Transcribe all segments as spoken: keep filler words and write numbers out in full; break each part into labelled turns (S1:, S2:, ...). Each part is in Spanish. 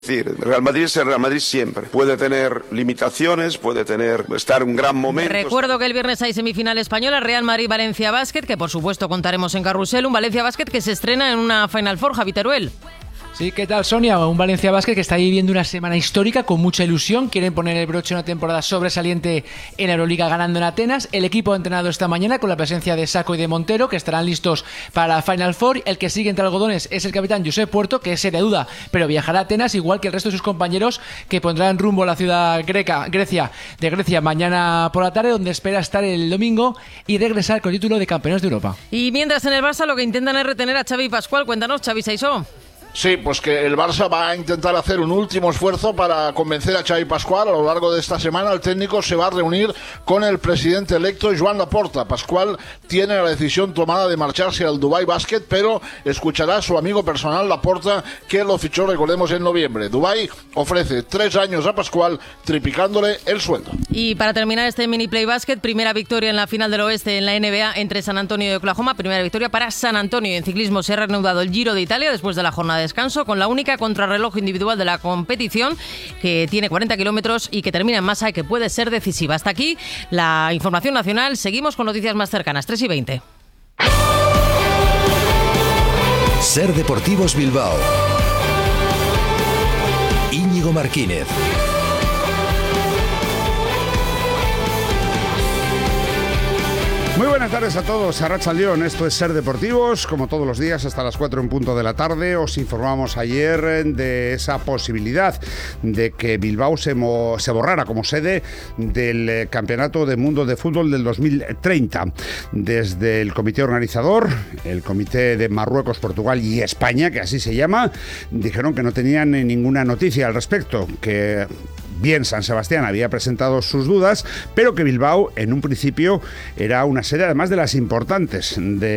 S1: Es decir, Real Madrid es el Real Madrid siempre. Puede tener limitaciones, puede tener estar en un gran momento.
S2: Recuerdo que el viernes hay semifinal española, Real Madrid-Valencia Basket, que por supuesto contaremos en Carrusel. Un Valencia Basket que se estrena en una Final Four, Javi Teruel.
S3: Sí, ¿qué tal, Sonia? Un Valencia Basket que está viviendo una semana histórica con mucha ilusión. Quieren poner el broche a una temporada sobresaliente en la Euroliga ganando en Atenas. El equipo ha entrenado esta mañana con la presencia de Sacco y de Montero, que estarán listos para la Final Four. El que sigue entre algodones es el capitán Josep Puerto, que es seria duda, pero viajará a Atenas, igual que el resto de sus compañeros, que pondrán rumbo a la ciudad greca, Grecia, de Grecia mañana por la tarde, donde espera estar el domingo y regresar con título de campeones de Europa.
S2: Y mientras en el Barça lo que intentan es retener a Xavi Pascual. Cuéntanos, Xavi Saisó.
S4: Sí, pues que el Barça va a intentar hacer un último esfuerzo para convencer a Xavi Pascual. A lo largo de esta semana el técnico se va a reunir con el presidente electo Joan Laporta. Pascual tiene la decisión tomada de marcharse al Dubai Basket, pero escuchará a su amigo personal Laporta, que lo fichó, recordemos, en noviembre. Dubai ofrece tres años a Pascual, triplicándole el sueldo.
S2: Y para terminar este mini play basket, primera victoria en la final del oeste en la N B A entre San Antonio y Oklahoma. Primera victoria para San Antonio. En ciclismo se ha reanudado el Giro de Italia después de la jornada de descanso, con la única contrarreloj individual de la competición, que tiene cuarenta kilómetros y que termina en masa y que puede ser decisiva. Hasta aquí la información nacional. Seguimos con noticias más cercanas. tres y veinte.
S5: Ser Deportivos Bilbao. Íñigo Martínez.
S6: Muy buenas tardes a todos, Arratsaldeon, esto es Ser Deportivos, como todos los días hasta las cuatro en punto de la tarde. Os informamos ayer de esa posibilidad de que Bilbao se, mo- se borrara como sede del Campeonato del Mundo de Fútbol del dos mil treinta. Desde el comité organizador, el comité de Marruecos, Portugal y España, que así se llama, dijeron que no tenían ninguna noticia al respecto, que bien San Sebastián había presentado sus dudas, pero que Bilbao en un principio era una sede además de las importantes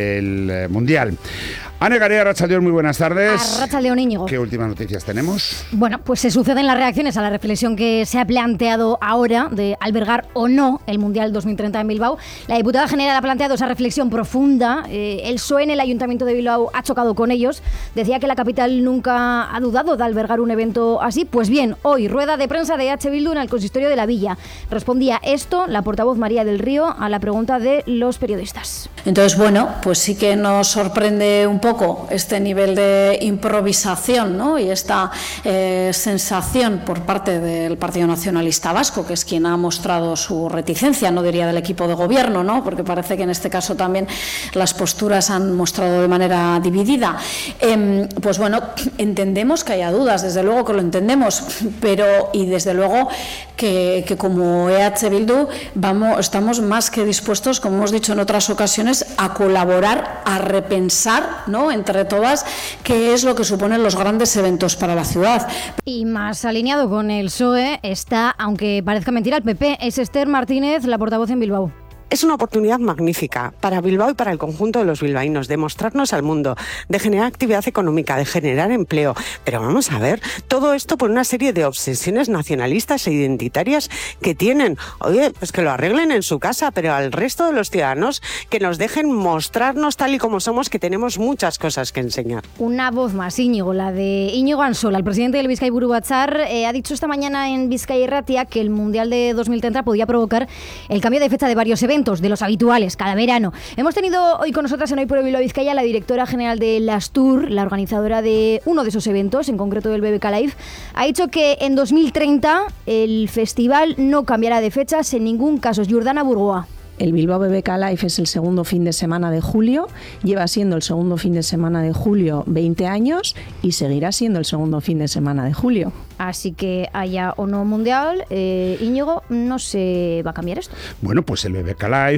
S6: del Mundial. Ane Garea, Arratsaldeon, muy buenas tardes.
S7: Arratsaldeon, Íñigo.
S6: ¿Qué últimas noticias tenemos?
S7: Bueno, pues se suceden las reacciones a la reflexión que se ha planteado ahora de albergar o no el Mundial dos mil treinta en Bilbao. La diputada general ha planteado esa reflexión profunda. Eh, el P S O E en el Ayuntamiento de Bilbao ha chocado con ellos. Decía que la capital nunca ha dudado de albergar un evento así. Pues bien, hoy, rueda de prensa de H. Bildu en el consistorio de la Villa. Respondía esto la portavoz María del Río a la pregunta de los periodistas.
S8: Entonces, bueno, pues sí que nos sorprende un poco este nivel de improvisación, ¿no? Y esta eh, sensación por parte del Partido Nacionalista Vasco, que es quien ha mostrado su reticencia, no diría del equipo de gobierno, ¿no? Porque parece que en este caso también las posturas han mostrado de manera dividida. Eh, pues bueno, entendemos que haya dudas, desde luego que lo entendemos, pero y desde luego que, que como E H Bildu vamos, estamos más que dispuestos, como hemos dicho en otras ocasiones, a colaborar, a repensar, ¿no?, entre todas, qué es lo que suponen los grandes eventos para la ciudad.
S7: Y más alineado con el P S O E está, aunque parezca mentira, el P P. Es Esther Martínez, la portavoz en Bilbao.
S9: Es una oportunidad magnífica para Bilbao y para el conjunto de los bilbaínos de mostrarnos al mundo, de generar actividad económica, de generar empleo. Pero vamos a ver, todo esto por una serie de obsesiones nacionalistas e identitarias que tienen. Oye, pues que lo arreglen en su casa, pero al resto de los ciudadanos que nos dejen mostrarnos tal y como somos, que tenemos muchas cosas que enseñar.
S7: Una voz más, Íñigo, la de Íñigo Ansola, el presidente del Bizkai Buru Batzar, eh, ha dicho esta mañana en Bizkai Irratia que el Mundial de dos mil treinta podía provocar el cambio de fecha de varios eventos, de los habituales, cada verano. Hemos tenido hoy con nosotras en Hoy por Bilbao Vizcaya la directora general de Lastur, la organizadora de uno de esos eventos, en concreto del B B K Live. Ha dicho que en dos mil treinta el festival no cambiará de fechas en ningún caso. Jordana Burgoa.
S10: El Bilbao B B K Live es el segundo fin de semana de julio, lleva siendo el segundo fin de semana de julio veinte años y seguirá siendo el segundo fin de semana de julio.
S7: Así que haya o no mundial, eh, Íñigo, no se va a cambiar esto.
S6: Bueno, pues el B B K Live,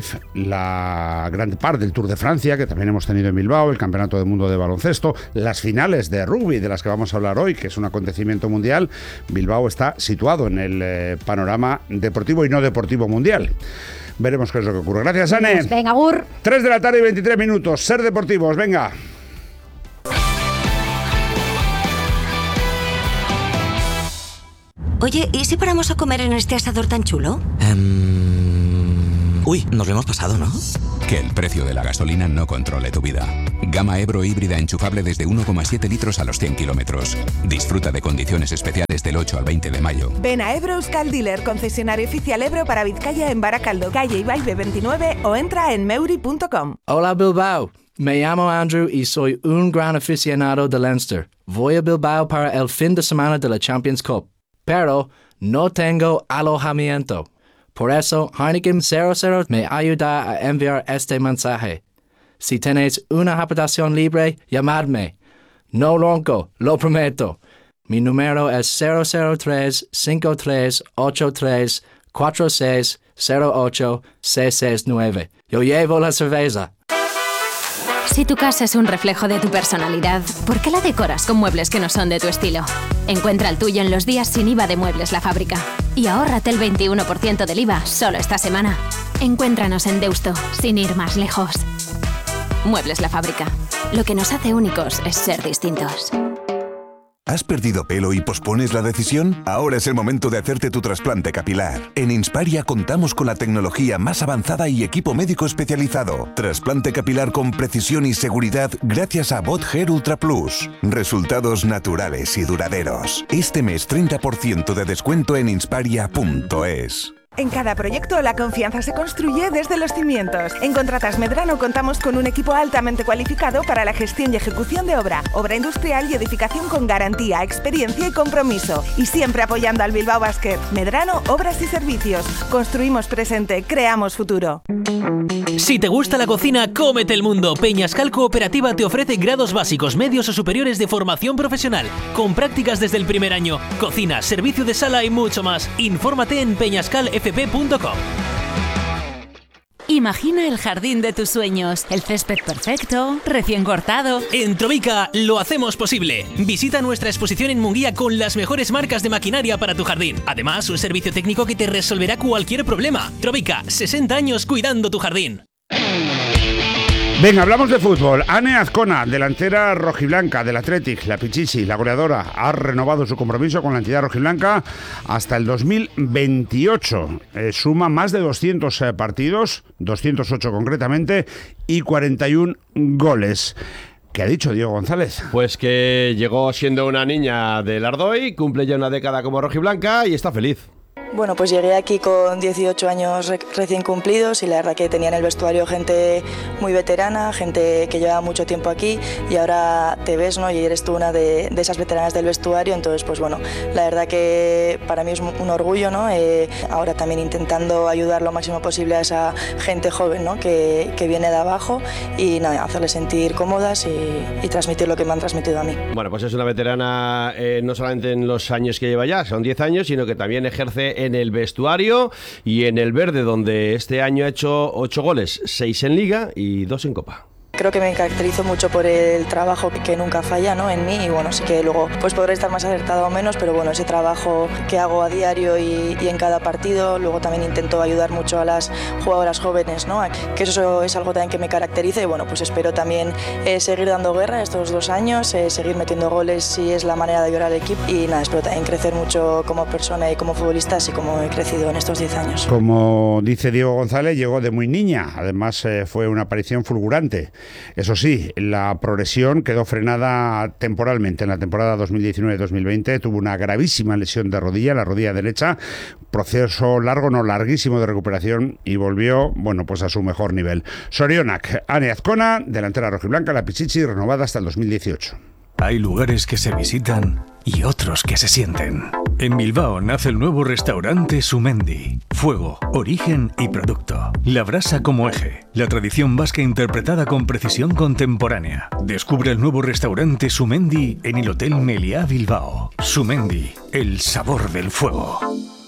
S6: la gran parte del Tour de Francia, que también hemos tenido en Bilbao, el Campeonato del Mundo de Baloncesto, las finales de rugby, de las que vamos a hablar hoy, que es un acontecimiento mundial. Bilbao está situado en el eh, panorama deportivo y no deportivo mundial. Veremos qué es lo que ocurre. Gracias, Ane.
S7: Venga, Gur.
S6: tres de la tarde y veintitrés minutos. Ser Deportivos, venga.
S11: Oye, ¿y si paramos a comer en este asador tan chulo?
S12: Um... Uy, nos lo hemos pasado, ¿no?
S13: Que el precio de la gasolina no controle tu vida.
S12: Gama Ebro híbrida enchufable desde uno coma siete litros a los cien kilómetros. Disfruta de condiciones especiales del ocho al veinte de mayo.
S13: Ven a Ebro Euskal Dealer, concesionario oficial Ebro para Vizcaya en Baracaldo, calle Ibaigbe veintinueve, o entra en meuri punto com.
S14: Hola Bilbao, me llamo Andrew y soy un gran aficionado de Leinster. Voy a Bilbao para el fin de semana de la Champions Cup, pero no tengo alojamiento. Por eso, Heineken cero cero me ayuda a enviar este mensaje. Si tenéis una habitación libre, llamadme. No ronco, lo prometo. Mi número es cero cero tres, cinco tres, ocho tres, cuatro seis, cero ocho, seis seis nueve. Yo llevo la cerveza.
S15: Si tu casa es un reflejo de tu personalidad, ¿por qué la decoras con muebles que no son de tu estilo? Encuentra el tuyo en los días sin I V A de Muebles La Fábrica. Y ahórrate el veintiuno por ciento del I V A solo esta semana. Encuéntranos en Deusto, sin ir más lejos. Muebles La Fábrica. Lo que nos hace únicos es ser distintos.
S16: ¿Has perdido pelo y pospones la decisión? Ahora es el momento de hacerte tu trasplante capilar. En Insparia contamos con la tecnología más avanzada y equipo médico especializado. Trasplante capilar con precisión y seguridad gracias a Bot Hair Ultra Plus. Resultados naturales y duraderos. Este mes treinta por ciento de descuento en insparia punto es.
S13: En cada proyecto, la confianza se construye desde los cimientos. En Contratas Medrano contamos con un equipo altamente cualificado para la gestión y ejecución de obra, obra industrial y edificación con garantía, experiencia y compromiso. Y siempre apoyando al Bilbao Basket. Medrano, Obras y Servicios. Construimos presente, creamos futuro.
S17: Si te gusta la cocina, cómete el mundo. Peñascal Cooperativa te ofrece grados básicos, medios o superiores de formación profesional, con prácticas desde el primer año, cocina, servicio de sala y mucho más. Infórmate en peñascal f p punto com.
S18: Imagina el jardín de tus sueños, el césped perfecto, recién cortado.
S17: En Trovica lo hacemos posible. Visita nuestra exposición en Munguía con las mejores marcas de maquinaria para tu jardín. Además, un servicio técnico que te resolverá cualquier problema. Trovica, sesenta años cuidando tu jardín.
S6: Venga, hablamos de fútbol. Ane Azcona, delantera rojiblanca del Athletic, la Pichichi, la goleadora, ha renovado su compromiso con la entidad rojiblanca hasta el dos mil veintiocho. Eh, suma más de doscientos eh, partidos, doscientos ocho concretamente, y cuarenta y uno goles. ¿Qué ha dicho Diego González?
S19: Pues que llegó siendo una niña del Ardoy, cumple ya una década como rojiblanca y está feliz.
S20: Bueno, pues llegué aquí con dieciocho años re- recién cumplidos y la verdad que tenía en el vestuario gente muy veterana, gente que llevaba mucho tiempo aquí y ahora te ves, ¿no? Y eres tú una de, de esas veteranas del vestuario, entonces pues bueno, la verdad que para mí es un orgullo, ¿no? Eh, ahora también intentando ayudar lo máximo posible a esa gente joven, ¿no? Que, que viene de abajo y nada, hacerles sentir cómodas y, y transmitir lo que me han transmitido a mí.
S19: Bueno, pues es una veterana eh, no solamente en los años que lleva ya, son diez años, sino que también ejerce en el vestuario y en el verde, donde este año ha hecho ocho goles, seis en Liga y dos en Copa.
S20: Creo que me caracterizo mucho por el trabajo que nunca falla, ¿no? En mí, y bueno, sí que luego pues podré estar más acertado o menos, pero bueno, ese trabajo que hago a diario y, y en cada partido, luego también intento ayudar mucho a las jugadoras jóvenes, ¿no? Que eso es algo también que me caracteriza y bueno, pues espero también eh, seguir dando guerra estos dos años, eh, seguir metiendo goles si es la manera de ayudar al equipo y nada, espero también crecer mucho como persona y como futbolista, así como he crecido en estos diez años.
S6: Como dice Diego González, llegó de muy niña, además eh, fue una aparición fulgurante. Eso sí, la progresión quedó frenada temporalmente en la temporada dos mil diecinueve dos mil veinte. Tuvo una gravísima lesión de rodilla, la rodilla derecha, proceso largo, no larguísimo de recuperación y volvió, bueno, pues a su mejor nivel. Sorionak, Ane Azcona, delantera rojiblanca, la Pichichi, renovada hasta el dos mil dieciocho.
S21: Hay lugares que se visitan y otros que se sienten. En Bilbao nace el nuevo restaurante Sumendi. Fuego, origen y producto. La brasa como eje. La tradición vasca interpretada con precisión contemporánea. Descubre el nuevo restaurante Sumendi en el Hotel Meliá Bilbao. Sumendi, el sabor del fuego.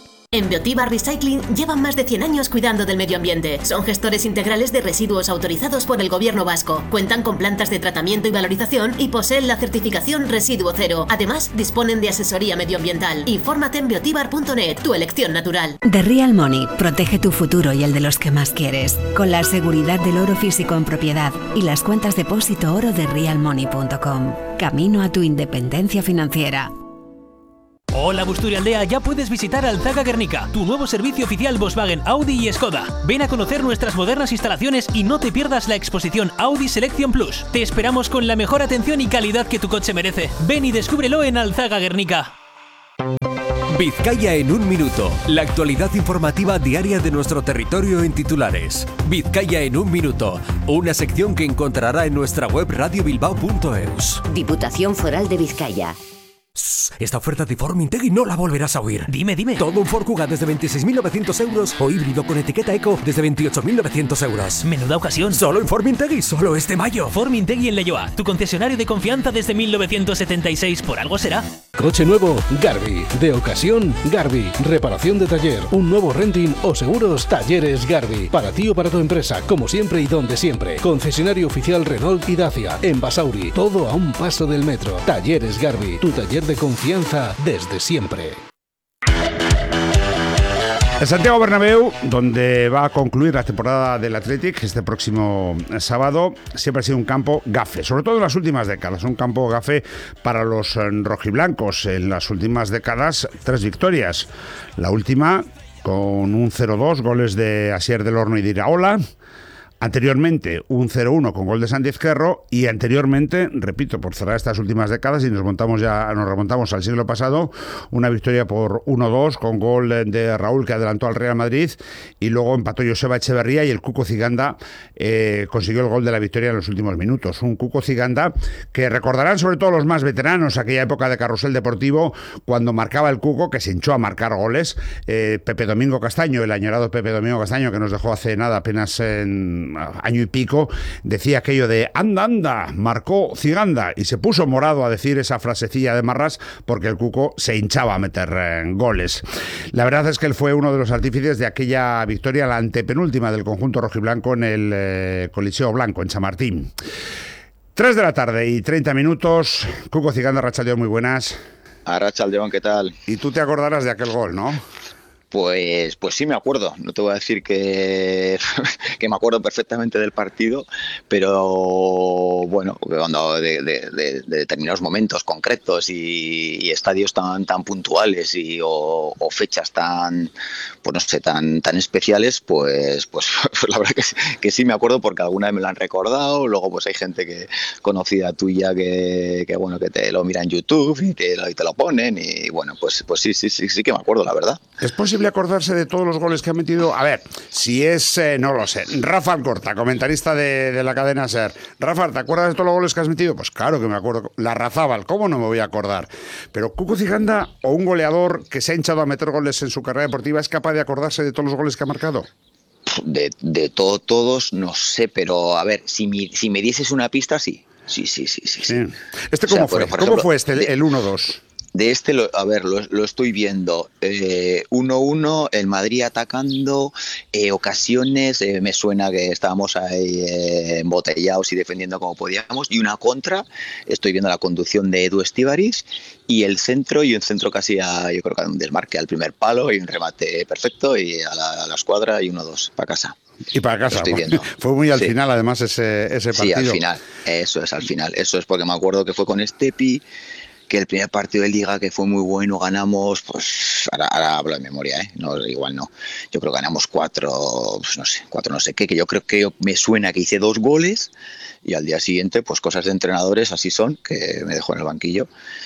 S22: En Biotiva Recycling llevan más de cien años cuidando del medio ambiente. Son gestores integrales de residuos autorizados por el Gobierno vasco. Cuentan con plantas de tratamiento y valorización y poseen la certificación Residuo Cero. Además, disponen de asesoría medioambiental. Infórmate en biotibar punto net, tu elección natural.
S11: The Real Money protege tu futuro y el de los que más quieres, con la seguridad del oro físico en propiedad y las cuentas depósito oro de real money punto com. Camino a tu independencia financiera.
S17: Hola Busturialdea, ya puedes visitar Alzaga Guernica, tu nuevo servicio oficial Volkswagen, Audi y Skoda. Ven a conocer nuestras modernas instalaciones y no te pierdas la exposición Audi Selection Plus. Te esperamos con la mejor atención y calidad que tu coche merece. Ven y descúbrelo en Alzaga Guernica.
S1: Vizcaya en un minuto. La actualidad informativa diaria de nuestro territorio en titulares. Vizcaya en un minuto. Una sección que encontrará en nuestra web radio bilbao punto eus.
S3: Diputación Foral de Vizcaya.
S1: Esta oferta de Formintegui no la volverás a oír.
S17: Dime, dime.
S1: Todo un Ford Kuga desde veintiséis mil novecientos euros o híbrido con etiqueta Eco desde veintiocho mil novecientos euros.
S17: Menuda ocasión.
S1: Solo en Formintegui, solo este mayo.
S17: Formintegui en Leioa, tu concesionario de confianza desde mil novecientos setenta y seis. Por algo será.
S23: Coche nuevo, Garbi. De ocasión, Garbi. Reparación de taller, un nuevo renting o seguros, Talleres Garbi. Para ti o para tu empresa, como siempre y donde siempre. Concesionario oficial Renault y Dacia. En Basauri, todo a un paso del metro. Talleres Garbi, tu taller de confianza desde siempre.
S6: El Santiago Bernabéu, donde va a concluir la temporada del Athletic este próximo sábado, siempre ha sido un campo gafe, sobre todo en las últimas décadas, un campo gafe para los rojiblancos. En las últimas décadas, tres victorias. La última con un cero dos, goles de Asier del Horno y de Iraola. Anteriormente un cero uno con gol de Santi Ezquerro y anteriormente, repito, por cerrar estas últimas décadas y nos montamos ya nos remontamos al siglo pasado, una victoria por uno dos con gol de Raúl que adelantó al Real Madrid y luego empató Joseba Echeverría y el Cuco Ciganda eh, consiguió el gol de la victoria en los últimos minutos. Un Cuco Ciganda que recordarán sobre todo los más veteranos aquella época de Carrusel Deportivo cuando marcaba el Cuco, que se hinchó a marcar goles. eh, Pepe Domingo Castaño, el añorado Pepe Domingo Castaño que nos dejó hace nada, apenas en año y pico, decía aquello de anda, anda, marcó Ciganda y se puso morado a decir esa frasecilla de Marras porque el Cuco se hinchaba a meter eh, goles. La verdad es que él fue uno de los artífices de aquella victoria, la antepenúltima del conjunto rojiblanco en el eh, Coliseo Blanco, en Chamartín. tres de la tarde y treinta minutos. Cuco Ciganda, Arratsaldeón, muy buenas.
S24: Arratsaldeón, ¿qué tal?
S6: Y tú te acordarás de aquel gol, ¿no?
S24: Pues, pues sí me acuerdo, no te voy a decir que, que me acuerdo perfectamente del partido, pero bueno, cuando de, de, de, de determinados momentos concretos y, y estadios tan, tan puntuales y, o, o fechas tan, pues no sé, tan, tan especiales, pues, pues, pues la verdad que, que sí me acuerdo porque alguna vez me lo han recordado, luego pues hay gente que conocida tuya que, que bueno, que te lo mira en YouTube y te, y te lo ponen y bueno, pues, pues sí, sí, sí, sí que me acuerdo, la verdad.
S6: ¿Es posible acordarse de todos los goles que ha metido? A ver, si es, eh, no lo sé, Rafa Alcorta, comentarista de, de la cadena SER. Rafa, ¿te acuerdas de todos los goles que has metido? Pues claro que me acuerdo. La Razábal, ¿cómo no me voy a acordar? Pero Cuco Ciganda, o un goleador que se ha hinchado a meter goles en su carrera deportiva, ¿es capaz de acordarse de todos los goles que ha marcado?
S24: De, de todo, todos, no sé, pero a ver, si me, si me dieses una pista, sí. Sí, sí, sí, sí. sí. sí.
S6: ¿Este cómo o sea, fue? Por, por ¿Cómo ejemplo, fue este, el, el uno dos?
S24: De este, lo, a ver, lo, lo estoy viendo. Eh, uno uno, el Madrid atacando, eh, ocasiones, eh, me suena que estábamos ahí eh, embotellados y defendiendo como podíamos, y una contra, estoy viendo la conducción de Edu Estíbariz, y el centro, y un centro casi a, yo creo que a un desmarque al primer palo, y un remate perfecto, y a la, a la escuadra, y uno dos, para casa.
S6: Y para casa, fue muy al sí. final además ese, ese partido.
S24: Sí, al final, eso es al final, eso es porque me acuerdo que fue con Estepi, que el primer partido de Liga que fue muy bueno, ganamos, pues ahora, ahora hablo de memoria, ¿eh? No, igual no, yo creo que ganamos cuatro, pues no sé, cuatro no sé qué, que yo creo que me suena que hice dos goles y al día siguiente, pues cosas de entrenadores así son, que me dejó en el banquillo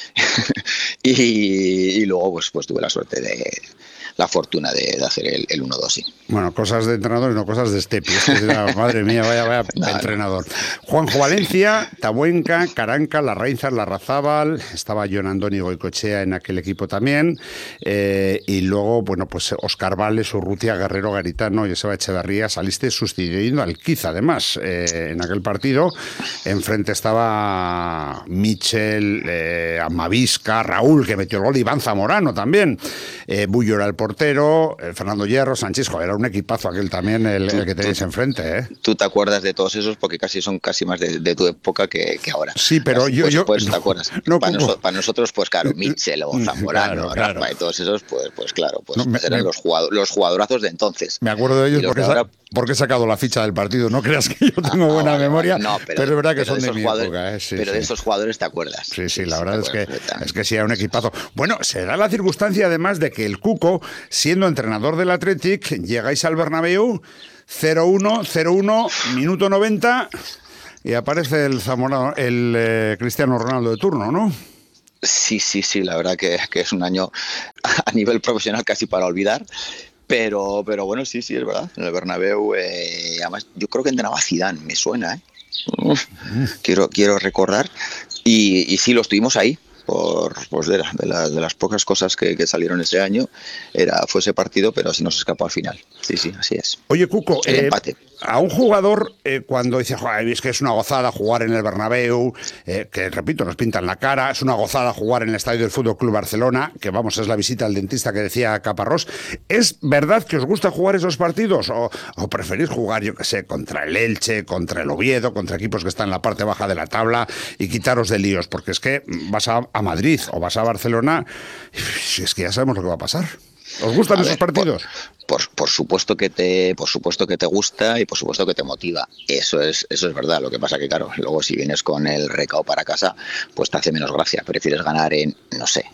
S24: y, y luego pues, pues tuve la suerte de... la fortuna de, de hacer el, el uno dos, sí.
S6: Bueno, cosas de entrenador y no cosas de Estepi. Madre mía, vaya, vaya no, entrenador. No. Juanjo Valencia, Tabuenca, Caranca, Larrainzar, Larrazábal, estaba Jon Andoni Goicoechea en aquel equipo también, eh, y luego, bueno, pues Óscar Vales, Urrutia, Guerrero, Garitano, Joseba Echeverría, saliste sustituyendo al Quiz, además, eh, en aquel partido. Enfrente estaba Michel, eh, Amavisca, Raúl, que metió el gol, Iván Zamorano también, eh, Bullo era el portero, eh, Fernando Hierro, Sánchez, joder, era un equipazo aquel también, el, el que tenéis enfrente, ¿eh?
S24: Tú te acuerdas de todos esos porque casi son casi más de, de tu época que, que ahora.
S6: Sí, pero
S24: casi,
S6: yo...
S24: pues,
S6: yo
S24: pues
S6: no,
S24: te acuerdas.
S6: No, Cuco,
S24: para nosotros, pues claro, Mitchell o Zamorano, claro, claro. Rafa y todos esos, pues, pues claro, pues, no, me, pues eran me, los, jugador, los jugadorazos de entonces.
S6: Me acuerdo de ellos porque, ahora... porque he sacado la ficha del partido. No creas que yo tengo ah, buena vale, memoria, no, pero, pero es verdad que son de, de mi época. Eh, sí,
S24: pero
S6: sí.
S24: de esos jugadores te acuerdas.
S6: Sí, sí, la verdad es que, es que sí, era un equipazo. Bueno, se da la circunstancia además de que el Cuco, siendo entrenador del Athletic, llegáis al Bernabéu, cero uno, cero uno, minuto noventa, y aparece el Zamorano, el eh, Cristiano Ronaldo de turno, ¿no?
S24: Sí, sí, sí, la verdad que, que es un año a nivel profesional casi para olvidar. Pero, pero bueno, sí, sí, es verdad. En el Bernabéu, eh, además, yo creo que entrenaba Zidane, me suena, ¿eh? Uf, quiero, quiero recordar. Y, y sí, lo estuvimos ahí. Por, pues de, de, la, de las pocas cosas que, que salieron ese año, era fue ese partido, pero se nos escapó al final. Sí, sí, así es.
S6: Oye, Cuco, el eh, empate. A un jugador, eh, cuando dice, joder, es que es una gozada jugar en el Bernabéu, eh, que repito, nos pintan la cara, es una gozada jugar en el estadio del Fútbol Club Barcelona, que vamos, es la visita al dentista que decía Caparrós. ¿Es verdad que os gusta jugar esos partidos? ¿O, o preferís jugar, yo qué sé, contra el Elche, contra el Oviedo, contra equipos que están en la parte baja de la tabla y quitaros de líos? Porque es que vas a, a Madrid o vas a Barcelona, y es que ya sabemos lo que va a pasar. ¿Os gustan a esos ver, partidos?
S24: Por, por, por supuesto que te, por supuesto que te gusta y por supuesto que te motiva. Eso es, eso es verdad. Lo que pasa que claro, luego si vienes con el recao para casa, pues te hace menos gracia. Prefieres ganar en, no sé,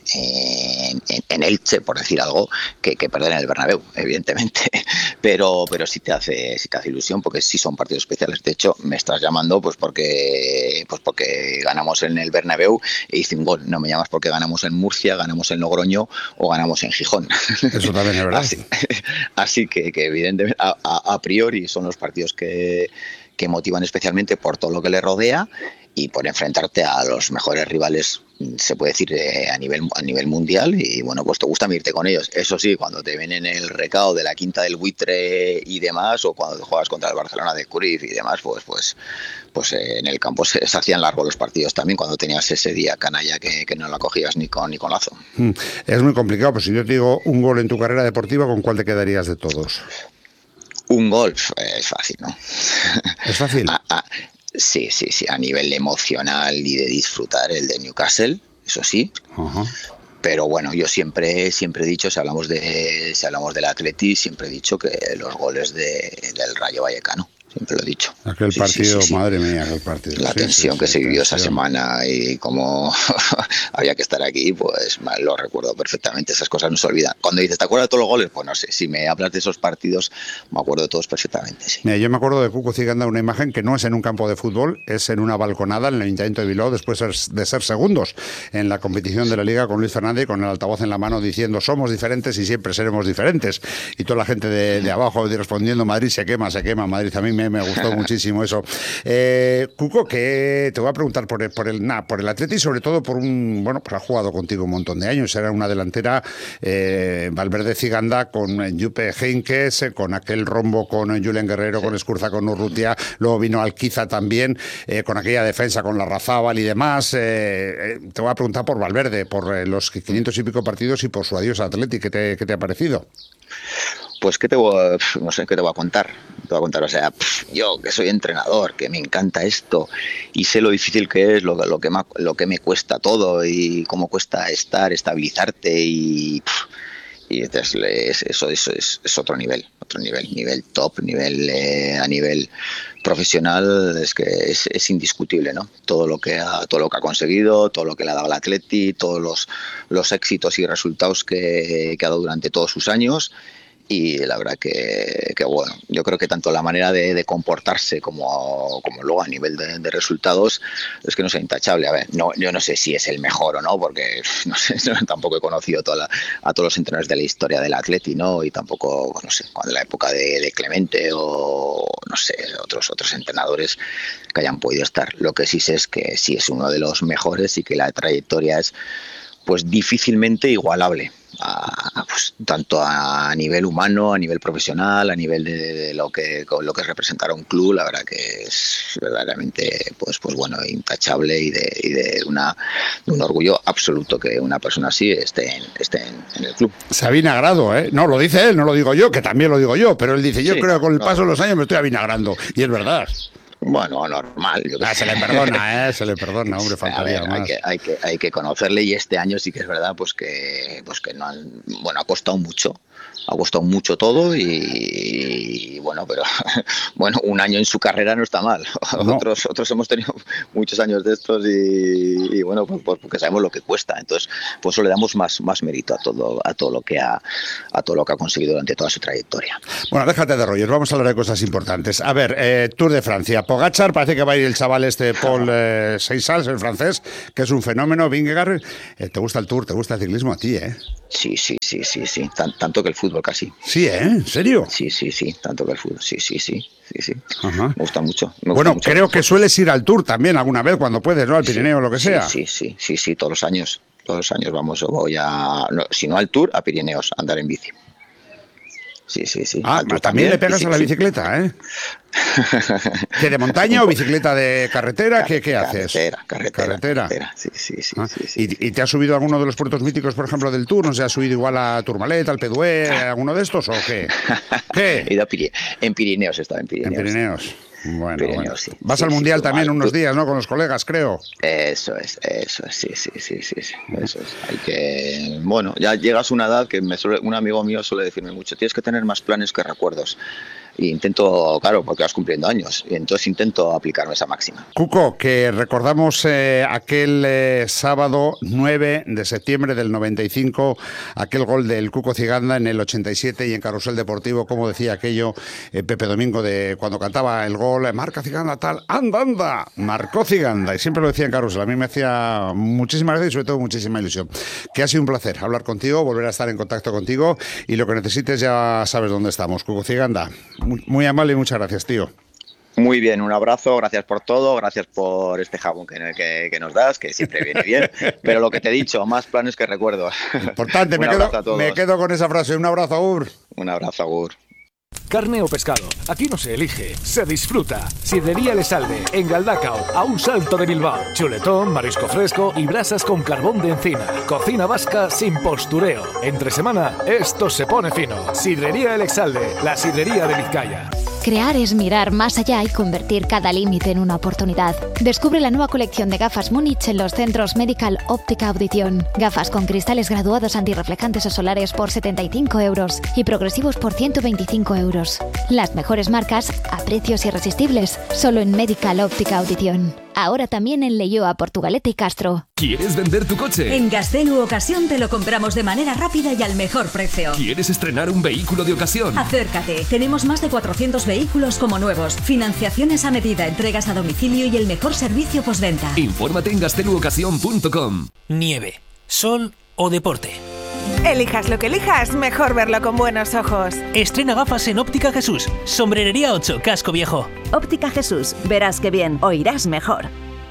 S24: en, en, en Elche, por decir algo, que, que perder en el Bernabéu, evidentemente. Pero, pero sí te hace, sí te hace ilusión porque sí son partidos especiales. De hecho, me estás llamando, pues porque, pues porque ganamos en el Bernabéu e hice un gol. No me llamas porque ganamos en Murcia, ganamos en Logroño o ganamos en Gijón.
S6: Eso también es verdad.
S24: Así, así que, que evidentemente a, a, a priori son los partidos que, que motivan especialmente por todo lo que le rodea y por enfrentarte a los mejores rivales, se puede decir, eh, a nivel a nivel mundial, y bueno, pues te gusta irte con ellos. Eso sí, cuando te ven en el recao de la Quinta del Buitre y demás, o cuando juegas contra el Barcelona de Cruyff y demás, pues pues pues eh, en el campo se, se hacían largos los partidos también, cuando tenías ese día canalla que, que no la cogías ni con ni con lazo.
S6: Es muy complicado, pues si yo te digo un gol en tu carrera deportiva, ¿con cuál te quedarías de todos?
S24: Un gol, eh, es fácil, ¿no?
S6: ¿Es fácil?
S24: a, a, Sí, sí, sí, a nivel emocional y de disfrutar, el de Newcastle, eso sí. Uh-huh. Pero bueno, yo siempre siempre he dicho, si hablamos de si hablamos del Atleti, siempre he dicho que los goles de, del Rayo Vallecano. Siempre lo he dicho.
S6: Aquel
S24: sí,
S6: partido,
S24: sí, sí,
S6: madre
S24: sí.
S6: mía, aquel partido.
S24: La
S6: sí,
S24: tensión
S6: sí,
S24: que
S6: sí,
S24: se vivió
S6: tensión.
S24: esa semana y cómo había que estar aquí, pues lo recuerdo perfectamente. Esas cosas no se olvidan. Cuando dices, ¿te acuerdas de todos los goles? Pues no sé, si me hablas de esos partidos, me acuerdo de todos perfectamente. Sí.
S6: Mira, yo me acuerdo de Cuco Ciganda, una imagen que no es en un campo de fútbol, es en una balconada en el Ayuntamiento de Bilbao, después de ser segundos en la competición de la Liga con Luis Fernández, con el altavoz en la mano diciendo, somos diferentes y siempre seremos diferentes. Y toda la gente de, de abajo respondiendo, Madrid se quema, se quema, Madrid. A mí me, me gustó muchísimo eso. Eh, Cuco, que te voy a preguntar por el, por el, nah, por el Atleti, sobre todo por un, bueno, pues ha jugado contigo un montón de años, era una delantera, eh, Valverde Ciganda con Juppe Heynckes, con aquel rombo con Julen Guerrero, sí. con Escurza, con Urrutia, luego vino Alquiza también, eh, con aquella defensa con Larrazábal y demás. Eh, eh, te voy a preguntar por Valverde, por eh, los quinientos y pico partidos y por su adiós a Atleti, ¿qué te, qué te ha parecido?
S24: Pues qué te voy a, no sé qué te voy a contar. Te voy a contar, o sea, yo que soy entrenador, que me encanta esto y sé lo difícil que es, lo, lo que me, lo que me cuesta todo y cómo cuesta estar, estabilizarte y y entonces eso, eso es, es otro nivel, otro nivel, nivel top, nivel eh, a nivel profesional, es que es, es indiscutible, ¿no? Todo lo que ha, todo lo que ha conseguido, todo lo que le ha dado al Atleti, todos los, los éxitos y resultados que, que ha dado durante todos sus años. Y la verdad que, que bueno, yo creo que tanto la manera de, de comportarse como, como luego a nivel de, de resultados es que no es intachable. A ver, no, yo no sé si es el mejor o no, porque no sé, tampoco he conocido toda la, a todos los entrenadores de la historia del Atleti, ¿no? Y tampoco, no sé, cuando la época de, de Clemente o no sé, otros otros entrenadores que hayan podido estar. Lo que sí sé es que sí es uno de los mejores y que la trayectoria es pues difícilmente igualable. A, pues, tanto a nivel humano, a nivel profesional, a nivel de, de lo que lo que es representar a un club, la verdad que es verdaderamente pues pues bueno, intachable y de, y de una de un orgullo absoluto que una persona así esté en, esté en, en el club.
S6: Se avinagrado, ¿eh? No, lo dice él, no lo digo yo, que también lo digo yo, pero él dice, yo
S24: sí,
S6: creo que con el
S24: no.
S6: paso de los años me estoy avinagrando, y es verdad.
S24: Bueno, normal. Yo
S6: ah, se le perdona, ¿eh? Se le perdona, hombre, faltaría
S24: ver,
S6: más.
S24: Hay que, hay, que, hay que conocerle y este año sí que es verdad pues que, pues que no han, bueno, ha costado mucho. Ha costado mucho todo y, y bueno, pero bueno, un año en su carrera no está mal. No. Otros otros hemos tenido muchos años de estos y, y bueno, pues, pues porque sabemos lo que cuesta. Entonces, por eso le damos más más mérito a todo a todo lo que ha a todo lo que ha conseguido durante toda su trayectoria.
S6: Bueno, déjate de rollos, vamos a hablar de cosas importantes. A ver, eh, Tour de Francia. Pogačar, parece que va a ir el chaval este Paul eh, Seychelles, el francés, que es un fenómeno. Vingegaard, eh, ¿te gusta el Tour? ¿Te gusta el ciclismo a ti, eh?
S24: Sí, sí, sí, sí, sí. Tan, tanto que el fútbol casi.
S6: Sí, ¿eh? ¿En serio?
S24: Sí, sí, sí. Tanto que el fútbol. Sí, sí, sí. sí, sí. Ajá. Me gusta mucho. Me gusta
S6: bueno,
S24: mucho.
S6: Creo que sueles ir al Tour también alguna vez cuando puedes, ¿no? Al Pirineo o lo que sea.
S24: Sí, sí, sí, sí, sí, todos los años. Todos los años vamos, voy a, no, si no al Tour, a Pirineos, a andar en bici. Sí, sí, sí.
S6: Ah, también, también le pegas sí, a la bicicleta, ¿eh? ¿Que de montaña o bicicleta de carretera? ¿Qué, qué haces?
S24: Carretera, carretera.
S6: Carretera.
S24: carretera. Sí, sí, sí,
S6: ah,
S24: sí, sí.
S6: ¿Y, ¿Y te has subido a alguno de los puertos míticos, por ejemplo, del Tour? ¿No se ha subido igual a Tourmalet, al Pedué, a alguno de estos o qué?
S24: ¿Qué? He ido a Piri- en Pirineos, he estado en Pirineos.
S6: En Pirineos. Bueno,
S24: Pirineos,
S6: bueno.
S24: Sí,
S6: Vas
S24: sí,
S6: al
S24: sí,
S6: Mundial
S24: sí,
S6: también
S24: tú,
S6: unos
S24: tú.
S6: días, ¿no? Con los colegas, creo.
S24: Eso es, eso es, sí, sí, sí, sí, sí. Eso es. Hay que, bueno, ya llegas a una edad que me suele, un amigo mío suele decirme mucho, tienes que tener más planes que recuerdos. Y intento, claro, porque vas cumpliendo años, y entonces intento aplicarme esa máxima.
S6: Cuco, que recordamos eh, aquel eh, sábado nueve de septiembre del noventa y cinco, aquel gol del Cuco Ciganda en el ochenta y siete y en Carrusel Deportivo, como decía aquello eh, Pepe Domingo, de cuando cantaba el gol, marca Ciganda tal, anda, anda, marcó Ciganda, y siempre lo decía en Carrusel. A mí me hacía muchísima gracia y sobre todo muchísima ilusión. Que ha sido un placer hablar contigo, volver a estar en contacto contigo, y lo que necesites ya sabes dónde estamos. Cuco Ciganda, muy, muy amable y muchas gracias, tío.
S24: Muy bien, un abrazo, gracias por todo, gracias por este jabón que, que, que nos das, que siempre viene bien, pero lo que te he dicho, más planes que recuerdos.
S6: Importante, me quedo, me quedo con esa frase. Un abrazo, Agur.
S24: Un abrazo, Agur.
S21: Carne o pescado, aquí no se elige, se disfruta. Sidrería El Esalde, en Galdacao, a un salto de Bilbao. Chuletón, marisco fresco y brasas con carbón de encina. Cocina vasca sin postureo. Entre semana, esto se pone fino. Sidrería El Esalde, la sidrería de Vizcaya.
S2: Crear es mirar más allá y convertir cada límite en una oportunidad. Descubre la nueva colección de gafas Múnich en los centros Medical Óptica Audición. Gafas con cristales graduados antirreflejantes o solares por setenta y cinco euros y progresivos por ciento veinticinco euros. Las mejores marcas a precios irresistibles, solo en Medical Óptica Audición. Ahora también en Leioa, Portugalete y Castro.
S1: ¿Quieres vender tu coche?
S4: En Gaztelu Ocasión te lo compramos de manera rápida y al mejor precio.
S1: ¿Quieres estrenar un vehículo de ocasión?
S4: Acércate. Tenemos más de cuatrocientos vehículos como nuevos, financiaciones a medida, entregas a domicilio y el mejor servicio postventa.
S1: Infórmate en gaztelu ocasión punto com.
S17: Nieve, sol o deporte.
S13: Elijas lo que elijas, mejor verlo con buenos ojos.
S17: Estrena gafas en Óptica Jesús. Sombrerería ocho, Casco Viejo.
S5: Óptica Jesús, verás que bien, oirás mejor.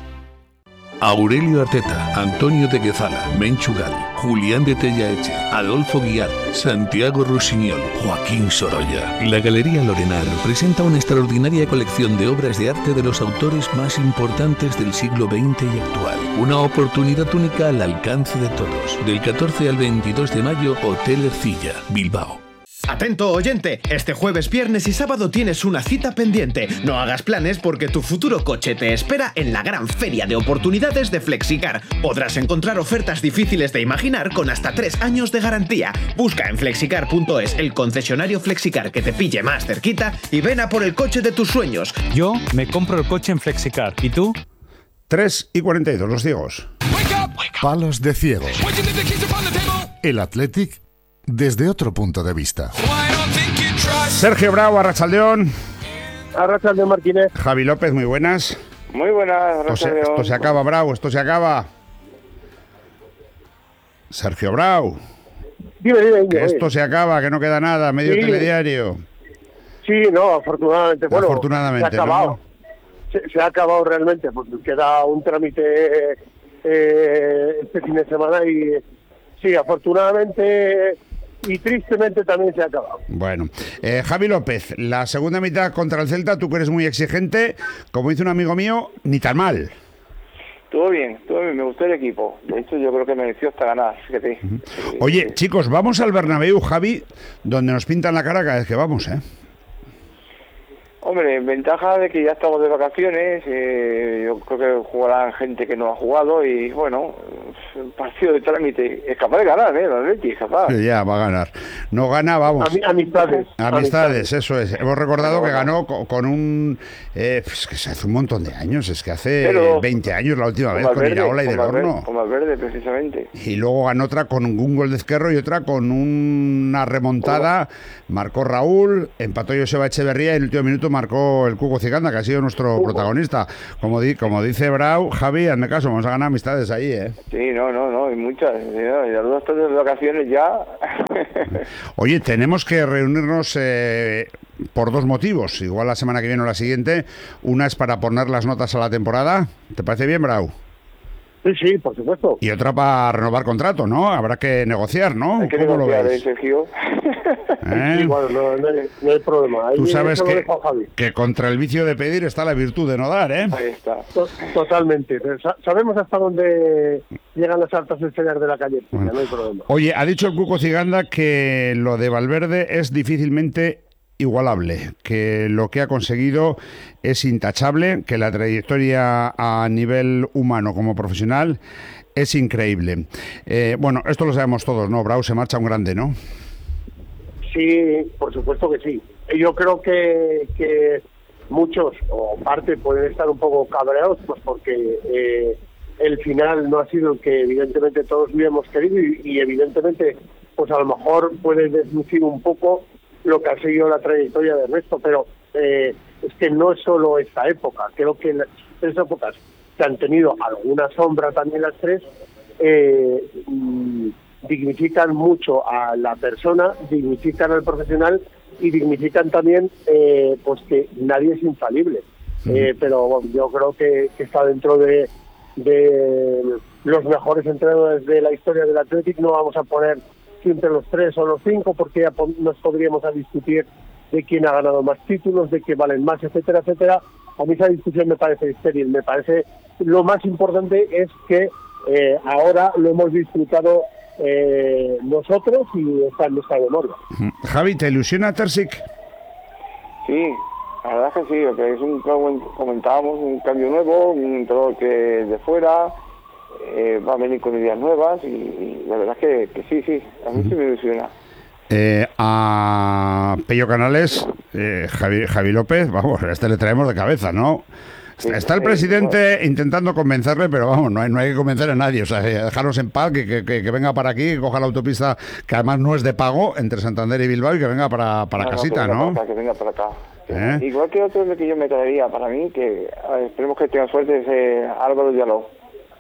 S21: Aurelio Arteta, Antonio de Guezala, Menchugal, Julián de Tellaeche, Adolfo Guiar, Santiago Rusiñol, Joaquín Sorolla. La Galería Lorenar presenta una extraordinaria colección de obras de arte de los autores más importantes del siglo veinte y actual. Una oportunidad única al alcance de todos. Del catorce al veintidós de mayo, Hotel Ercilla, Bilbao.
S8: Atento oyente, este jueves, viernes y sábado tienes una cita pendiente. No hagas planes porque tu futuro coche te espera en la gran feria de oportunidades de Flexicar. Podrás encontrar ofertas difíciles de imaginar con hasta tres años de garantía. Busca en flexicar punto es el concesionario Flexicar que te pille más cerquita y ven a por el coche de tus sueños.
S25: Yo me compro el coche en Flexicar. ¿Y tú?
S6: tres y cuarenta y dos, los ciegos.
S26: Palos de ciego. El Athletic desde otro punto de vista.
S6: Sergio Bravo, Arrachaldeón.
S27: Arrachaldeón Martínez.
S6: Javi López, muy buenas.
S27: Muy buenas,
S6: esto se,
S27: Arrachaldeón.
S6: esto se acaba, Bravo, esto se acaba. Sergio Bravo.
S27: Dime, dime, dime.
S6: Que esto se acaba, que no queda nada, medio
S27: sí.
S6: telediario.
S27: Sí, no, afortunadamente. Bueno, afortunadamente, se ha acabado.
S6: ¿no?
S27: Se, se ha acabado realmente, porque queda un trámite eh, este fin de semana y sí, afortunadamente y tristemente también se ha acabado.
S6: Bueno, eh, Javi López, la segunda mitad contra el Celta, tú que eres muy exigente, como dice un amigo mío, ni tan mal.
S27: Todo bien, todo bien, me gustó el equipo. De hecho, yo creo que mereció hasta ganar. Fíjate.
S6: Uh-huh. Oye, chicos, vamos al Bernabéu, Javi, donde nos pintan la cara cada vez que vamos, ¿eh?
S7: Hombre, ventaja de que ya estamos de vacaciones, eh, yo creo que jugarán gente que no ha jugado y bueno, un partido de trámite, es capaz de ganar, ¿eh? El Atleti es capaz.
S6: Ya, va a ganar. No gana, vamos.
S27: Ami- amistades.
S6: Amistades, eso es. Hemos recordado que ganó co- con un... Eh, es que se hace un montón de años, es que hace
S7: Pero-
S6: veinte años la última vez
S7: Con
S6: con
S7: Valverde,
S6: Iraola y
S7: con
S6: Del
S7: Valverde,
S6: Horno.
S7: con Valverde, precisamente.
S6: Y luego ganó otra con un gol de Ezquerro y otra con una remontada. Marcó Raúl, empató Joseba Echeverría y en el último minuto marcó el Cuco Ciganda, que ha sido nuestro protagonista. Como, di, como dice Brau, Javi, hazme caso, vamos a ganar amistades ahí, ¿eh?
S7: Sí, no, no, no, hay muchas. ¿No? Y las dos tardes de vacaciones ya.
S6: Oye, tenemos que reunirnos eh, por dos motivos, igual la semana que viene o la siguiente. Una es para poner las notas a la temporada. ¿Te parece bien, Brau?
S27: Sí, sí, por supuesto.
S6: Y otra para renovar contrato, ¿no? Habrá que negociar, ¿no?
S7: Hay que
S6: ¿Cómo
S7: negociar,
S6: lo
S7: ¿eh,
S6: veis?
S7: Sergio?
S6: ¿Eh?
S27: Sí, bueno, no, no hay, no hay problema. Ahí
S6: Tú sabes
S27: eso lo
S6: que,
S27: dejo a Javi.
S6: que contra el vicio de pedir está la virtud de no dar, ¿eh?
S7: Ahí está.
S27: To- Totalmente. Sa- Sabemos hasta dónde llegan las altas esferas de la calle.
S6: Bueno.
S27: No hay problema.
S6: Oye, ha dicho el Cuco Ciganda que lo de Valverde es difícilmente igualable, que lo que ha conseguido es intachable, que la trayectoria a nivel humano como profesional es increíble. Eh, bueno, esto lo sabemos todos, ¿no? Brau se marcha un grande, ¿no?
S27: Sí, por supuesto que sí. Yo creo que, que muchos, o parte, pueden estar un poco cabreados, pues porque eh, el final no ha sido el que evidentemente todos hubiéramos querido y, y evidentemente, pues a lo mejor puede deslucir un poco lo que ha seguido la trayectoria del resto, pero eh, es que no es solo esta época. Creo que las tres épocas que han tenido alguna sombra también las tres, eh, mm, dignifican mucho a la persona, dignifican al profesional y dignifican también eh, pues que nadie es infalible. Eh, pero bueno, yo creo que, que está dentro de, de los mejores entrenadores de la historia del Athletic. No vamos a poner siempre los tres o los cinco porque ya po- nos podríamos a discutir de quién ha ganado más títulos, de qué valen más, etcétera, etcétera. A mí esa discusión me parece estéril. Me parece lo más importante es que eh, ahora lo hemos disfrutado eh, nosotros y está en nuestra memoria.
S6: Javi, ¿te ilusiona Terzic?
S7: Sí, la verdad es que sí, porque es un, como comentábamos, un cambio nuevo, un entrenador que de fuera eh, va a venir con ideas nuevas y, y la verdad es que, que sí, sí, a mí sí me ilusiona.
S6: Eh, a Pello Canales, eh, Javi, Javi López, vamos, a este le traemos de cabeza, ¿no? Está, está el presidente intentando convencerle, pero vamos, no hay, no hay que convencer a nadie, o sea, dejarnos en paz, que, que, que venga para aquí, que coja la autopista, que además no es de pago, entre Santander y Bilbao, y que venga para, para
S7: No, no,
S6: casita,
S7: que venga
S6: ¿no?
S7: para acá, que venga para acá.
S6: ¿Eh?
S7: Igual que otro que yo me traería para mí, que a ver, esperemos que tenga suerte, es eh, Álvaro Yaló.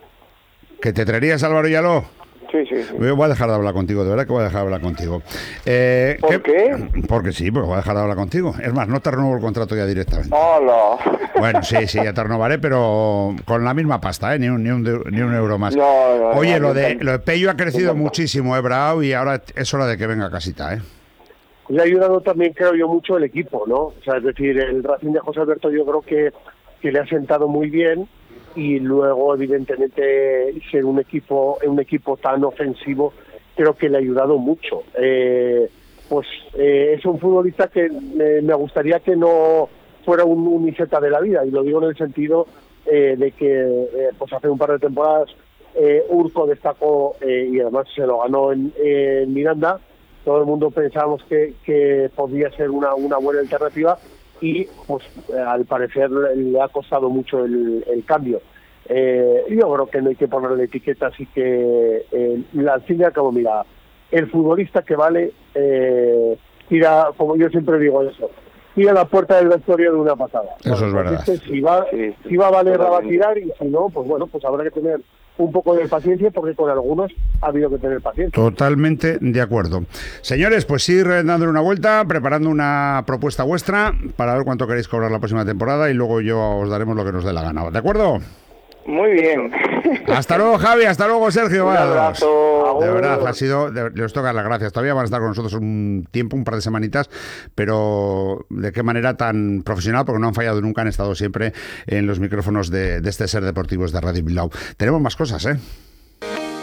S6: ¿Que te traerías Álvaro Yaló?
S7: Sí, sí, sí.
S6: Yo voy a dejar de hablar contigo, de verdad que voy a dejar de hablar contigo. Eh,
S7: ¿Por qué?
S6: Porque sí, porque voy a dejar de hablar contigo. Es más, no te renuevo el contrato ya directamente.
S7: ¡Hola!
S6: Bueno, sí, sí, ya te renovaré, pero con la misma pasta, ¿eh? Ni un, ni un, de- ni un euro más.
S7: No, no,
S6: Oye,
S7: no,
S6: lo
S7: no,
S6: de,
S7: no.
S6: lo de Pello ha crecido
S7: No, no.
S6: muchísimo, ¿eh, Brau? Y ahora es hora de que venga a casita, ¿eh?
S27: Le ha ayudado también, creo yo, mucho el equipo, ¿no? O sea, es decir, el Racing de José Alberto yo creo que, que le ha sentado muy bien y luego, evidentemente, ser un equipo un equipo tan ofensivo creo que le ha ayudado mucho. Eh, pues eh, es un futbolista que eh, me gustaría que no fuera un uniceta de la vida, y lo digo en el sentido eh, de que eh, pues hace un par de temporadas eh, Urco destacó eh, y además se lo ganó en, en Miranda. Todo el mundo pensábamos que, que podía ser una, una buena alternativa y pues eh, al parecer le, le ha costado mucho el, el cambio. Eh, yo creo que no hay que ponerle etiquetas y que eh, al fin y al cabo, mira, el futbolista que vale eh, tira, como yo siempre digo eso, tira la puerta del vestuario de una pasada.
S6: Eso es verdad.
S27: Entonces, si va, si va a valer, va a tirar, y si no, pues bueno, pues habrá que tener un poco de paciencia, porque con algunos ha habido que tener paciencia.
S6: Totalmente de acuerdo. Señores, pues ir dándole una vuelta, preparando una propuesta vuestra para ver cuánto queréis cobrar la próxima temporada y luego yo os daremos lo que nos dé la gana. ¿De acuerdo?
S7: Muy bien.
S6: Hasta luego, Javi. Hasta luego, Sergio.
S7: Un
S6: Vaya dos.
S7: abrazo.
S6: De verdad, ha sido. de- les toca las gracias. Todavía van a estar con nosotros un tiempo, un par de semanitas, pero de qué manera tan profesional, porque no han fallado nunca, han estado siempre en los micrófonos de, de este Ser Deportivos de Radio Bilbao. Tenemos más cosas, ¿eh?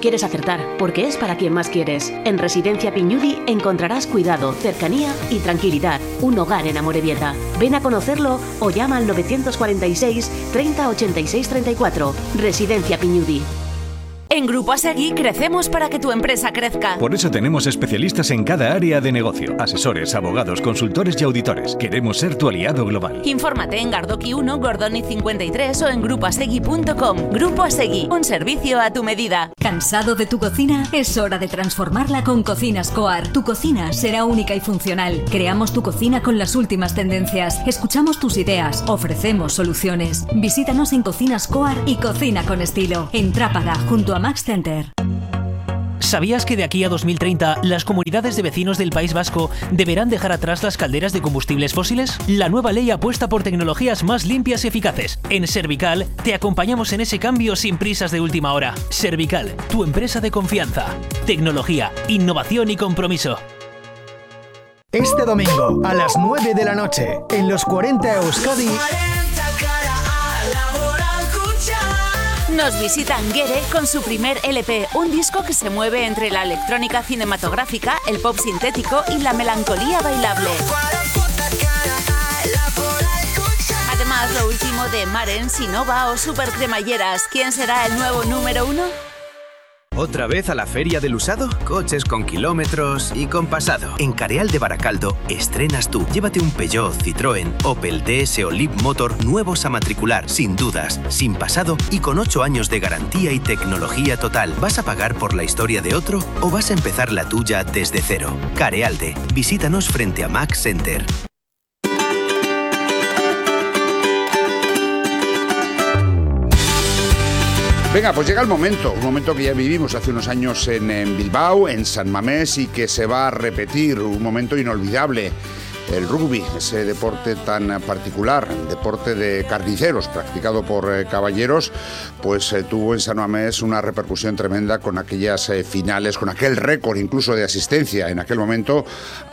S22: quieres acertar, porque es para quien más quieres. En Residencia Piñudi encontrarás cuidado, cercanía y tranquilidad. Un hogar en Amorebieta. Ven a conocerlo o llama al novecientos cuarenta y seis, treinta, ochenta y seis, treinta y cuatro. Residencia Piñudi.
S9: En Grupo Asegui crecemos para que tu empresa crezca.
S21: Por eso tenemos especialistas en cada área de negocio, asesores, abogados, consultores y auditores. Queremos ser tu aliado global.
S9: Infórmate en Gardoki uno, Gordoni cincuenta y tres o en grupo asegui punto com. Grupo Asegui, un servicio a tu medida.
S4: ¿Cansado de tu cocina? Es hora de transformarla con Cocinas Coar. Tu cocina será única y funcional. Creamos tu cocina con las últimas tendencias. Escuchamos tus ideas. Ofrecemos soluciones. Visítanos en Cocinas Coar y Cocina con Estilo. En Trápaga, junto a Max Center.
S17: ¿Sabías que de aquí a dos mil treinta las comunidades de vecinos del País Vasco deberán dejar atrás las calderas de combustibles fósiles? La nueva ley apuesta por tecnologías más limpias y eficaces. En Servical te acompañamos en ese cambio sin prisas de última hora. Servical, tu empresa de confianza. Tecnología, innovación y compromiso.
S10: Este domingo a las nueve de la noche en los cuarenta Euskadi
S9: Nos visita Nguere con su primer L P, un disco que se mueve entre la electrónica cinematográfica, el pop sintético y la melancolía bailable. Además, lo último de Maren, Sinova o Super Cremalleras. ¿Quién será el nuevo número uno?
S12: ¿Otra vez a la feria del usado? Coches con kilómetros y con pasado. En Careal de Baracaldo estrenas tú. Llévate un Peugeot, Citroën, Opel, D S o Leapmotor nuevos a matricular, sin dudas, sin pasado y con ocho años de garantía y tecnología total. ¿Vas a pagar por la historia de otro o vas a empezar la tuya desde cero? Carealde. Visítanos frente a Max Center.
S6: Venga, pues llega el momento, un momento que ya vivimos hace unos años en, en Bilbao, en San Mamés, y que se va a repetir, un momento inolvidable. El rugby, ese deporte tan particular, deporte de carniceros, practicado por eh, caballeros, pues eh, tuvo en San Mamés una repercusión tremenda con aquellas eh, finales, con aquel récord incluso de asistencia en aquel momento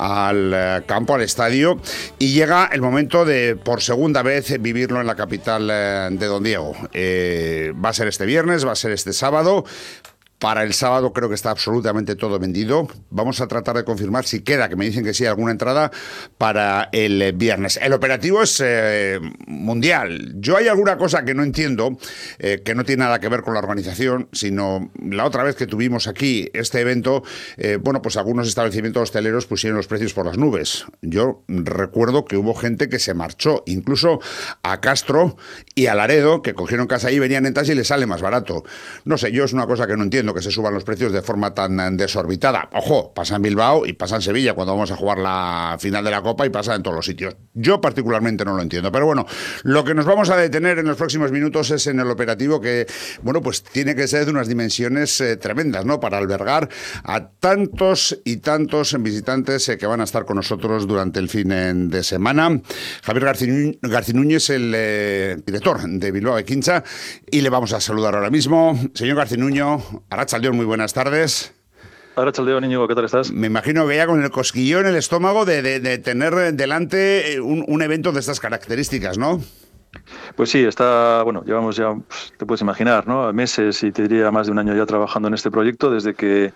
S6: al eh, campo, al estadio, y llega el momento de, por segunda vez, eh, vivirlo en la capital eh, de Don Diego. Eh, va a ser este viernes, va a ser este sábado. Para el sábado creo que está absolutamente todo vendido. Vamos a tratar de confirmar si queda, que me dicen que sí, alguna entrada para el viernes. El operativo es eh, mundial. Yo hay alguna cosa que no entiendo, eh, que no tiene nada que ver con la organización, sino la otra vez que tuvimos aquí este evento, eh, bueno, pues algunos establecimientos hosteleros pusieron los precios por las nubes. Yo recuerdo que hubo gente que se marchó, incluso a Castro y a Laredo, que cogieron casa ahí, venían en taxi y les sale más barato. No sé, yo es una cosa que no entiendo, que se suban los precios de forma tan desorbitada. Ojo, pasa en Bilbao y pasa en Sevilla cuando vamos a jugar la final de la Copa y pasa en todos los sitios. Yo particularmente no lo entiendo, pero bueno, lo que nos vamos a detener en los próximos minutos es en el operativo que, bueno, pues tiene que ser de unas dimensiones eh, tremendas, ¿no? Para albergar a tantos y tantos visitantes eh, que van a estar con nosotros durante el fin de semana. Javier Garcinúñez es el eh, director de Bilbao Ekintza y le vamos a saludar ahora mismo. Señor Garcinúñez, Arratsaldeon, muy buenas tardes.
S14: Arratsaldeon, Íñigo, ¿qué tal estás?
S6: Me imagino que ya con el cosquillón en el estómago de, de, de tener delante un, un evento de estas características, ¿no?
S14: Pues sí, está, bueno, llevamos ya, pues, te puedes imaginar, ¿no? Meses y te diría más de un año ya trabajando en este proyecto, desde que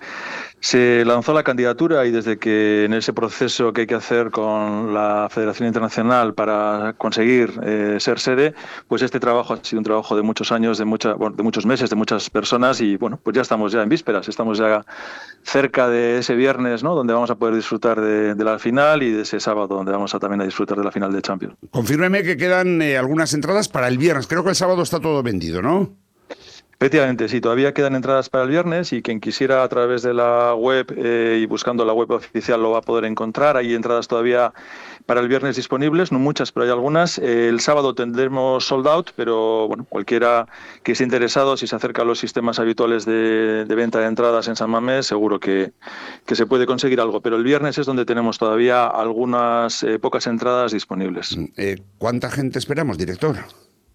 S14: se lanzó la candidatura y desde que en ese proceso que hay que hacer con la Federación Internacional para conseguir eh, ser sede, pues este trabajo ha sido un trabajo de muchos años, de, mucha, bueno, de muchos meses, de muchas personas y bueno, pues ya estamos ya en vísperas, estamos ya cerca de ese viernes, ¿no? Donde vamos a poder disfrutar de, de la final y de ese sábado donde vamos a también a disfrutar de la final de Champions.
S6: Confírmeme que quedan eh, algunas entradas para el viernes, creo que el sábado está todo vendido, ¿no?
S14: Efectivamente, sí, todavía quedan entradas para el viernes y quien quisiera a través de la web eh, y buscando la web oficial lo va a poder encontrar. Hay entradas todavía para el viernes disponibles, no muchas, pero hay algunas. Eh, el sábado tendremos sold out, pero bueno, cualquiera que esté interesado, si se acerca a los sistemas habituales de, de venta de entradas en San Mamés, seguro que, que se puede conseguir algo. Pero el viernes es donde tenemos todavía algunas eh, pocas entradas disponibles.
S6: Eh, ¿Cuánta gente esperamos, director?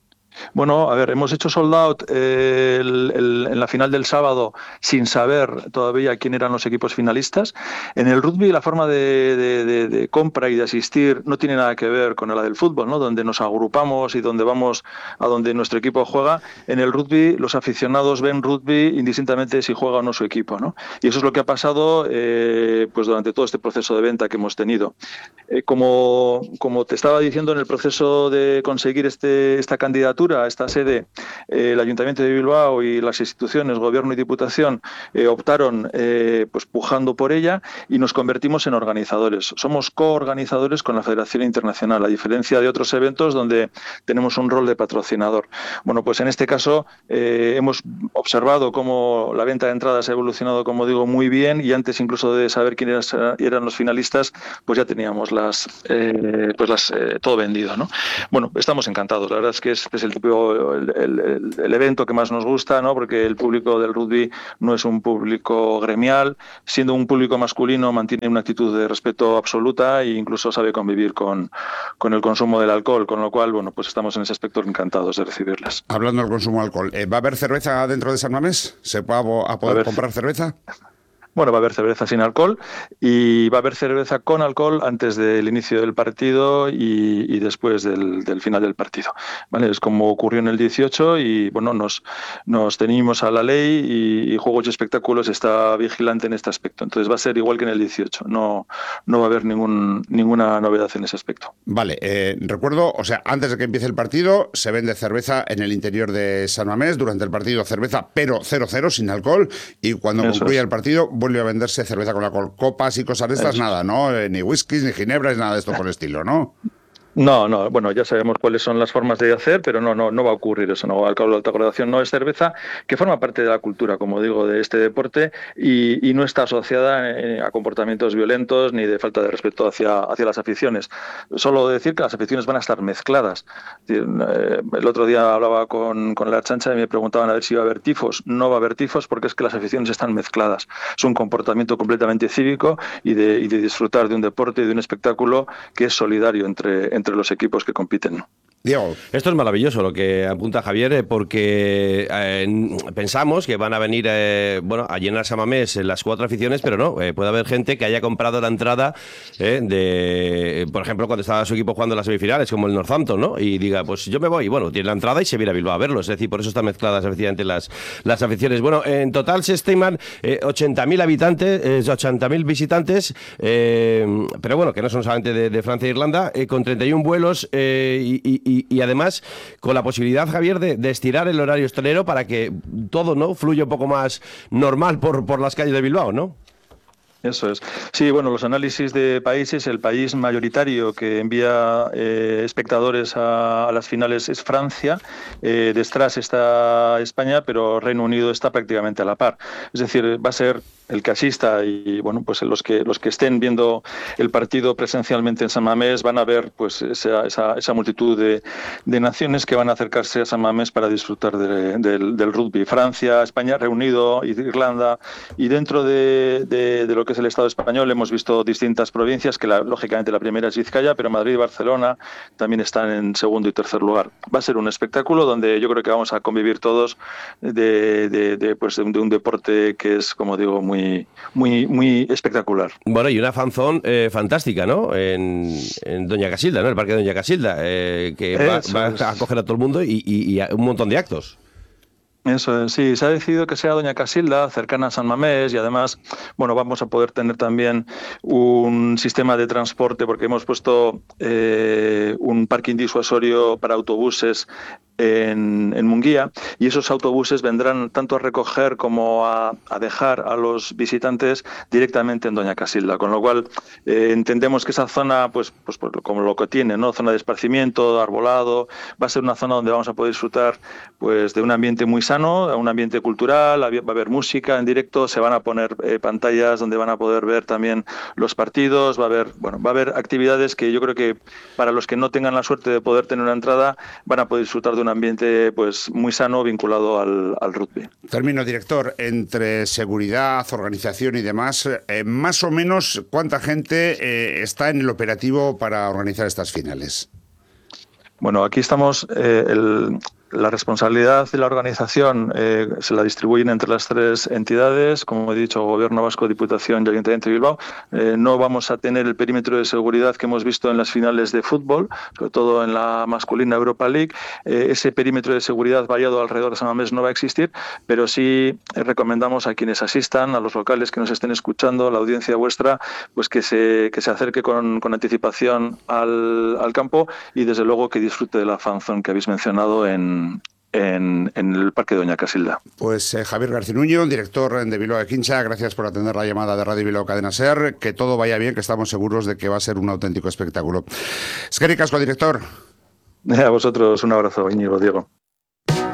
S14: Bueno, a ver, hemos hecho sold out eh, el, el, en la final del sábado sin saber todavía quién eran los equipos finalistas. En el rugby la forma de, de, de, de compra y de asistir no tiene nada que ver con la del fútbol, ¿no? Donde nos agrupamos y donde vamos a donde nuestro equipo juega. En el rugby los aficionados ven rugby indistintamente si juega o no su equipo, ¿no? Y eso es lo que ha pasado eh, pues durante todo este proceso de venta que hemos tenido. Eh, como, como te estaba diciendo, en el proceso de conseguir este, esta candidatura, esta sede, eh, el Ayuntamiento de Bilbao y las instituciones, Gobierno y Diputación, eh, optaron eh, pues pujando por ella y nos convertimos en organizadores. Somos coorganizadores con la Federación Internacional, a diferencia de otros eventos donde tenemos un rol de patrocinador. Bueno, pues en este caso eh, hemos observado cómo la venta de entradas ha evolucionado, como digo, muy bien, y antes incluso de saber quiénes eran los finalistas, pues ya teníamos las, eh, pues las eh, todo vendido, ¿no? Bueno, estamos encantados. La verdad es que es, es el tipo el, el, el evento que más nos gusta, ¿no? Porque el público del rugby no es un público gremial, siendo un público masculino mantiene una actitud de respeto absoluta e incluso sabe convivir con, con el consumo del alcohol, con lo cual, bueno, pues estamos en ese aspecto encantados de recibirles.
S6: Hablando del consumo de alcohol, ¿va a haber cerveza dentro de San Mamés? ¿Se va a poder a comprar cerveza?
S14: Bueno, va a haber cerveza sin alcohol y va a haber cerveza con alcohol antes del inicio del partido y, y después del, del final del partido. ¿Vale? Es como ocurrió en el dieciocho y bueno, nos, nos ceñimos a la ley y, y Juegos y Espectáculos está vigilante en este aspecto. Entonces va a ser igual que en el dieciocho. No, no va a haber ningún, ninguna novedad en ese aspecto.
S6: Vale, eh, recuerdo, o sea, antes de que empiece el partido se vende cerveza en el interior de San Mamés, durante el partido cerveza pero cero cero sin alcohol y cuando Eso concluya es. el partido vuelve a venderse cerveza con alcohol. Copas y cosas de estas, Eso. nada, ¿no? Eh, ni whiskies, ni ginebras, nada de esto por el estilo, ¿no?
S14: No, no, bueno, ya sabemos cuáles son las formas de hacer, pero no, no, no va a ocurrir eso. No, alcohol de alta graduación no es cerveza, que forma parte de la cultura, como digo, de este deporte y, y no está asociada eh, a comportamientos violentos ni de falta de respeto hacia, hacia las aficiones. Solo decir que las aficiones van a estar mezcladas. Es decir, eh, el otro día hablaba con, con la chancha y me preguntaban a ver si iba a haber tifos. No va a haber tifos porque es que las aficiones están mezcladas. Es un comportamiento completamente cívico y de, y de disfrutar de un deporte y de un espectáculo que es solidario entre, entre los equipos que compiten.
S6: Diego.
S3: Esto es maravilloso lo que apunta Javier, porque eh, pensamos que van a venir eh, bueno, a llenar San Mamés las cuatro aficiones, pero no, eh, puede haber gente que haya comprado la entrada eh, de, por ejemplo, cuando estaba su equipo jugando en las semifinales, como el Northampton, ¿no? Y diga, pues yo me voy, y bueno, tiene la entrada y se viene a Bilbao a verlo, es decir, por eso están mezcladas efectivamente las, las aficiones. Bueno, en total se estiman eh, ochenta mil habitantes, eh, ochenta mil visitantes, eh, pero bueno, que no son solamente de, de Francia e Irlanda, eh, con treinta y uno vuelos eh, y, y Y, y además con la posibilidad, Javier, de, de estirar el horario hostelero para que todo, ¿no?, fluya un poco más normal por, por las calles de Bilbao, ¿no?
S14: Eso es. Sí, bueno, los análisis de países, el país mayoritario que envía eh, espectadores a, a las finales es Francia, eh, detrás está España, pero Reino Unido está prácticamente a la par. Es decir, va a ser el que asista y bueno, pues los que los que estén viendo el partido presencialmente en San Mamés van a ver pues esa, esa, esa multitud de, de naciones que van a acercarse a San Mamés para disfrutar de, de, del rugby. Francia, España, Reino Unido, Irlanda, y dentro de, de, de lo que es el Estado español hemos visto distintas provincias, que la, lógicamente la primera es Vizcaya, pero Madrid y Barcelona también están en segundo y tercer lugar. Va a ser un espectáculo donde yo creo que vamos a convivir todos de, de, de, pues de, un, de un deporte que es, como digo, muy muy muy espectacular.
S3: Bueno, y una fanzón eh, fantástica, ¿no? En, en Doña Casilda, ¿no? El parque de Doña Casilda, eh, que va, va a acoger a todo el mundo y, y, y a un montón de actos.
S14: Eso es, sí, se ha decidido que sea Doña Casilda, cercana a San Mamés, y además, bueno, vamos a poder tener también un sistema de transporte, porque hemos puesto eh, un parking disuasorio para autobuses en, en Munguía, y esos autobuses vendrán tanto a recoger como a, a dejar a los visitantes directamente en Doña Casilda, con lo cual eh, entendemos que esa zona, pues, pues, pues como lo que tiene, ¿no? Zona de esparcimiento, arbolado, va a ser una zona donde vamos a poder disfrutar pues de un ambiente muy sano, un ambiente cultural, va a haber música en directo, se van a poner eh, pantallas donde van a poder ver también los partidos, va a haber, bueno, va a haber actividades que yo creo que para los que no tengan la suerte de poder tener una entrada van a poder disfrutar de un ambiente pues muy sano vinculado al, al rugby.
S6: Termino, director, entre seguridad, organización y demás, eh, más o menos ¿cuánta gente eh, está en el operativo para organizar estas finales?
S14: Bueno, aquí estamos, eh, el, la responsabilidad de la organización eh, se la distribuyen entre las tres entidades, como he dicho, Gobierno Vasco, Diputación y Ayuntamiento de Bilbao. Eh, no vamos a tener el perímetro de seguridad que hemos visto en las finales de fútbol, sobre todo en la masculina Europa League. Eh, ese perímetro de seguridad vallado alrededor de San Mamés no va a existir, pero sí recomendamos a quienes asistan, a los locales que nos estén escuchando, a la audiencia vuestra, pues que se, que se acerque con, con anticipación al, al campo y desde luego que disfrute de la fanzone que habéis mencionado en En, en el Parque Doña Casilda.
S6: Pues eh, Javier Garcinuño, director de Bilbao Ekintzak, gracias por atender la llamada de Radio Bilbao Cadena Ser, que todo vaya bien, que estamos seguros de que va a ser un auténtico espectáculo. Eskerrik asko, director.
S14: A vosotros un abrazo, Íñigo, Diego.